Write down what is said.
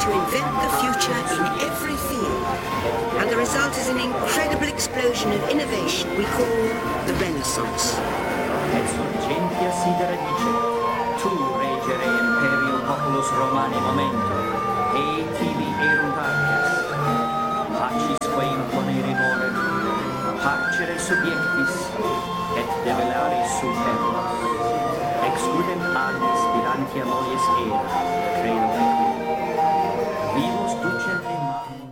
to invent the future in every field. And the result is an incredible explosion of innovation we call the Renaissance. Et surgentia sidera dicet, tu regere imperio populus Romani momento, et tibi erunt artes, pacisque imponere morem, parcere subiectis, et develare superbos. Excludem ad spirantia molies era, credo